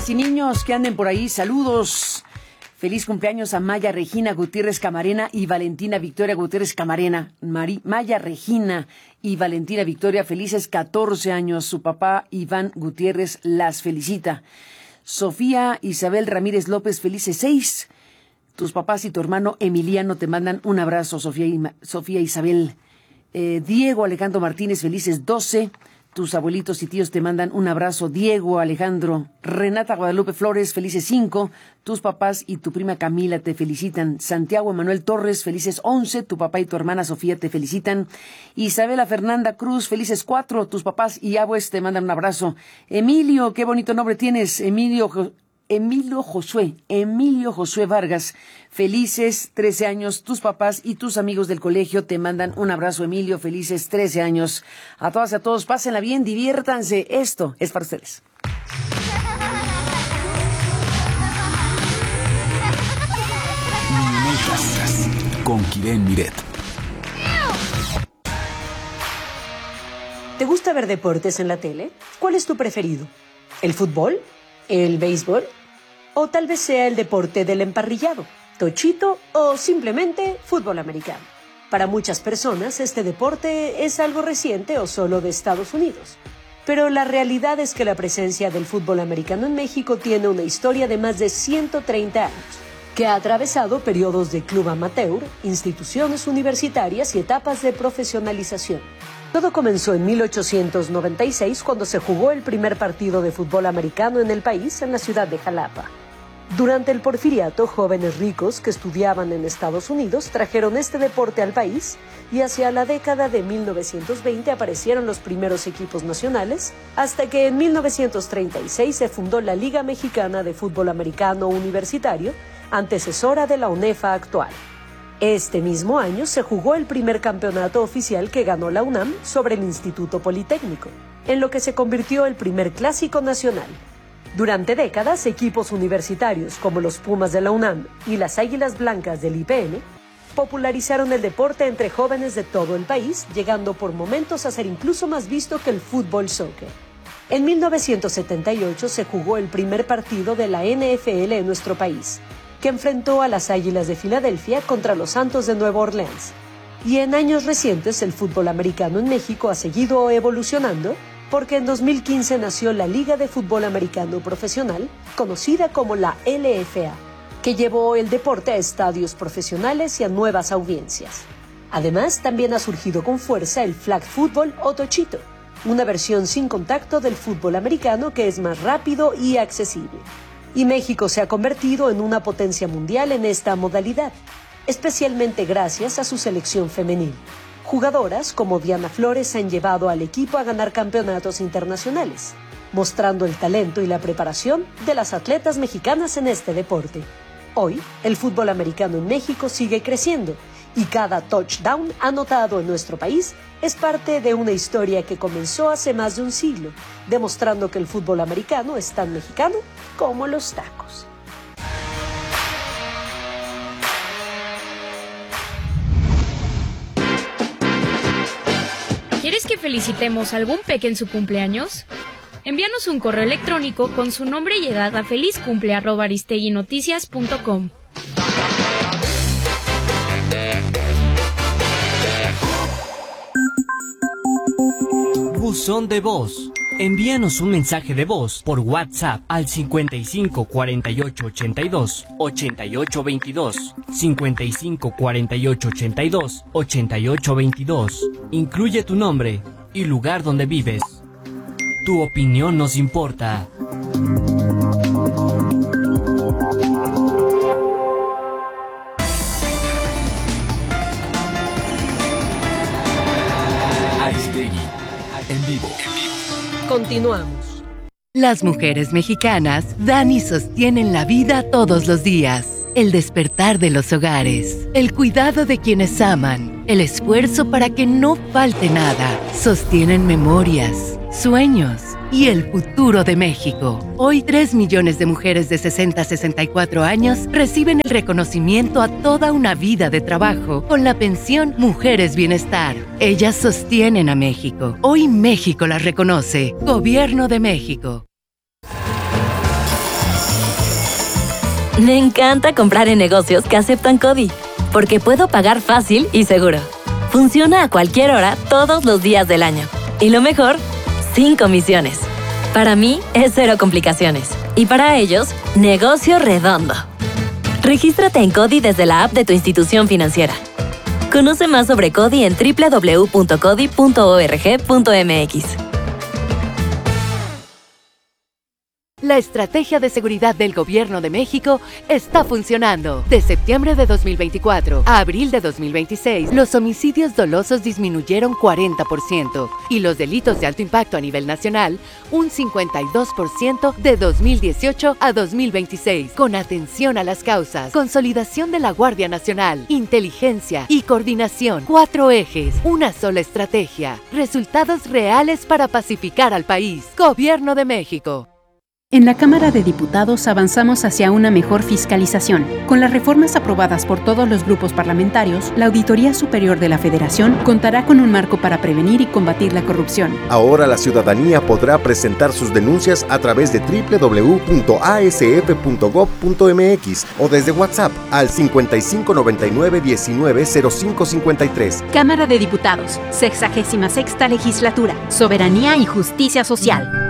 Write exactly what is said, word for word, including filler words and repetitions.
niñas y niños que anden por ahí, saludos. Feliz cumpleaños a Maya Regina Gutiérrez Camarena y Valentina Victoria Gutiérrez Camarena. Mari, Maya Regina y Valentina Victoria, felices catorce años. Su papá Iván Gutiérrez las felicita. Sofía Isabel Ramírez López, felices seis. Tus papás y tu hermano Emiliano te mandan un abrazo, Sofía, y, Sofía Isabel. Eh, Diego Alejandro Martínez, felices doce. Tus abuelitos y tíos te mandan un abrazo, Diego Alejandro. Renata Guadalupe Flores, felices cinco. Tus papás y tu prima Camila te felicitan. Santiago Emanuel Torres, felices once. Tu papá y tu hermana Sofía te felicitan. Isabela Fernanda Cruz, felices cuatro. Tus papás y abuelos te mandan un abrazo. Emilio, qué bonito nombre tienes, Emilio. Emilio Josué, Emilio Josué Vargas, felices trece años. Tus papás y tus amigos del colegio te mandan un abrazo, Emilio, felices trece años. A todas y a todos, pásenla bien, diviértanse. Esto es para ustedes. Con Kiren Miret. ¿Te gusta ver deportes en la tele? ¿Cuál es tu preferido? ¿El fútbol? ¿El béisbol? O tal vez sea el deporte del emparrillado, tochito o simplemente fútbol americano. Para muchas personas este deporte es algo reciente o solo de Estados Unidos. Pero la realidad es que la presencia del fútbol americano en México tiene una historia de más de ciento treinta años, que ha atravesado periodos de club amateur, instituciones universitarias y etapas de profesionalización. Todo comenzó en mil ochocientos noventa y seis cuando se jugó el primer partido de fútbol americano en el país, en la ciudad de Jalapa. Durante el Porfiriato, jóvenes ricos que estudiaban en Estados Unidos trajeron este deporte al país y hacia la década de mil novecientos veinte aparecieron los primeros equipos nacionales, hasta que en mil novecientos treinta y seis se fundó la Liga Mexicana de Fútbol Americano Universitario, antecesora de la UNEFA actual. Este mismo año se jugó el primer campeonato oficial que ganó la UNAM sobre el Instituto Politécnico, en lo que se convirtió el primer clásico nacional. Durante décadas, equipos universitarios como los Pumas de la UNAM y las Águilas Blancas del I P N popularizaron el deporte entre jóvenes de todo el país, llegando por momentos a ser incluso más visto que el fútbol soccer. En mil novecientos setenta y ocho se jugó el primer partido de la N F L en nuestro país, que enfrentó a las Águilas de Filadelfia contra los Santos de Nueva Orleans. Y en años recientes el fútbol americano en México ha seguido evolucionando, porque en dos mil quince nació la Liga de Fútbol Americano Profesional, conocida como la L F A, que llevó el deporte a estadios profesionales y a nuevas audiencias. Además, también ha surgido con fuerza el flag football o tochito, una versión sin contacto del fútbol americano que es más rápido y accesible. Y México se ha convertido en una potencia mundial en esta modalidad, especialmente gracias a su selección femenil. Jugadoras como Diana Flores han llevado al equipo a ganar campeonatos internacionales, mostrando el talento y la preparación de las atletas mexicanas en este deporte. Hoy, el fútbol americano en México sigue creciendo y cada touchdown anotado en nuestro país es parte de una historia que comenzó hace más de un siglo, demostrando que el fútbol americano es tan mexicano como los tacos. ¿Quieres que felicitemos a algún peque en su cumpleaños? Envíanos un correo electrónico con su nombre y edad a felizcumple arroba aristeguinoticias punto com. Buzón de voz. Envíanos un mensaje de voz por WhatsApp al cincuenta y cinco cuarenta y ocho ochenta y dos ochenta y ocho veintidós, cincuenta y cinco cuarenta y ocho ochenta y dos ochenta y ocho veintidós. Incluye tu nombre y lugar donde vives. Tu opinión nos importa. Aristegui, en vivo. Continuamos. Las mujeres mexicanas dan y sostienen la vida todos los días. El despertar de los hogares, el cuidado de quienes aman, el esfuerzo para que no falte nada. Sostienen memorias, sueños y el futuro de México. Hoy, tres millones de mujeres de sesenta a sesenta y cuatro años reciben el reconocimiento a toda una vida de trabajo con la pensión Mujeres Bienestar. Ellas sostienen a México. Hoy México las reconoce. Gobierno de México. Me encanta comprar en negocios que aceptan CODI, porque puedo pagar fácil y seguro. Funciona a cualquier hora, todos los días del año. Y lo mejor, sin comisiones. Para mí, es cero complicaciones. Y para ellos, negocio redondo. Regístrate en CODI desde la app de tu institución financiera. Conoce más sobre CODI en doble u doble u doble u punto codi punto org punto m x. La estrategia de seguridad del Gobierno de México está funcionando. De septiembre de dos mil veinticuatro a abril de dos mil veintiséis, los homicidios dolosos disminuyeron cuarenta por ciento y los delitos de alto impacto a nivel nacional un cincuenta y dos por ciento de dos mil dieciocho a dos mil veintiséis. Con atención a las causas, consolidación de la Guardia Nacional, inteligencia y coordinación. Cuatro ejes, una sola estrategia. Resultados reales para pacificar al país. Gobierno de México. En la Cámara de Diputados avanzamos hacia una mejor fiscalización. Con las reformas aprobadas por todos los grupos parlamentarios, la Auditoría Superior de la Federación contará con un marco para prevenir y combatir la corrupción. Ahora la ciudadanía podrá presentar sus denuncias a través de doble u doble u doble u punto a s f punto gob punto m x o desde WhatsApp al cincuenta y cinco noventa y nueve diecinueve cero cinco cincuenta y tres. Cámara de Diputados, sexagésima sexta legislatura, Soberanía y Justicia Social.